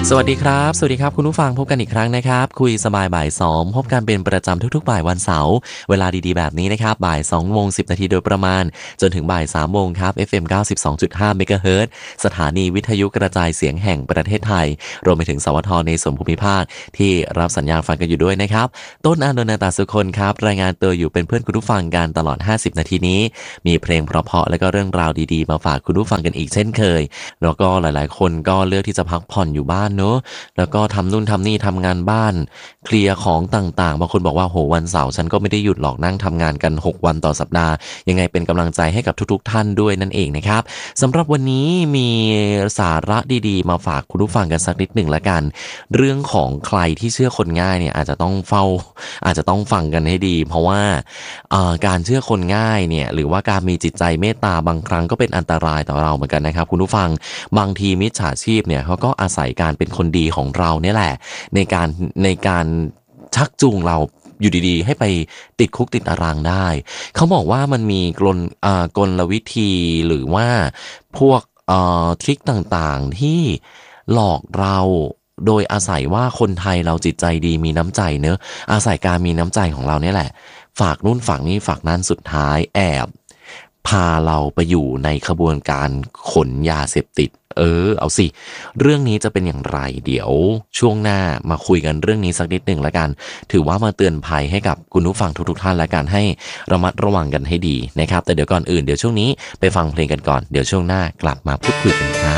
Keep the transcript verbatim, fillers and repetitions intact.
สวัสดีครับสวัสดีครับคุณผู้ฟังพบกันอีกครั้งนะครับคุยสบายบ่ายสองพบกันเป็นประจำทุกๆบ่ายวันเสาร์เวลาดีๆแบบนี้นะครับบ่ายสองโมงสิบนาทีโดยประมาณจนถึงบ่ายสามโมงครับ เอฟ เอ็ม เก้าสิบสองจุดห้า เมกะเฮิรตซ์สถานีวิทยุกระจายเสียงแห่งประเทศไทยรวมไปถึงสวทในส่วนภูมิภาคที่รับสัญญาณฟังกันอยู่ด้วยนะครับต้นอานนท์ตาสุคนครับรายงานตัวอยู่เป็นเพื่อนคุณผู้ฟังกันตลอดห้าสิบนาทีนี้มีเพลงเพราะๆและก็เรื่องราวดีๆมาฝากคุณผู้ฟังกันอีกเช่นเคยแล้วก็หลายๆคนก็เลือกที่จะพักผ่อนอยู่บ้านเนอะแล้วก็ทำนู่นทำนี่ทำงานบ้านเคลียร์ของต่างๆบางคนบอกว่าโหวันเสาร์ฉันก็ไม่ได้หยุดหรอกนั่งทำงานกันหกวันต่อสัปดาห์ยังไงเป็นกำลังใจให้กับทุกๆท่านด้วยนั่นเองนะครับสำหรับวันนี้มีสาระดีๆมาฝากคุณผู้ฟังกันสักนิดหนึ่งละกันเรื่องของใครที่เชื่อคนง่ายเนี่ยอาจจะต้องเฝ้าอาจจะต้องฟังกันให้ดีเพราะว่าการเชื่อคนง่ายเนี่ยหรือว่าการมีจิตใจเมตตาบางครั้งก็เป็นอันตรายต่อเราเหมือนกันนะครับคุณผู้ฟังบางทีมิจฉาชีพเนี่ยเขาก็อาศัยการเป็นคนดีของเราเนี่ยแหละในการในการชักจูงเราอยู่ดีๆให้ไปติดคุกติดตารางได้เขาบอกว่ามันมีกลอ่ากลวิธีหรือว่าพวกเอ่อทริคต่างๆที่หลอกเราโดยอาศัยว่าคนไทยเราจิตใจดีมีน้ำใจเนอะอาศัยการมีน้ำใจของเราเนี่ยแหละฝากนู่นฝากนี่ฝากนั่นสุดท้ายแอบพาเราไปอยู่ในขบวนการขนยาเสพติดเออเอาสิเรื่องนี้จะเป็นอย่างไรเดี๋ยวช่วงหน้ามาคุยกันเรื่องนี้สักนิดหนึ่งละกันถือว่ามาเตือนภัยให้กับคุณผู้ฟังทุกๆท่านละกันให้ระมัดระวังกันให้ดีนะครับแต่เดี๋ยวก่อนอื่นเดี๋ยวช่วงนี้ไปฟังเพลงกันก่อนเดี๋ยวช่วงหน้ากลับมาพูดคุยกันครับ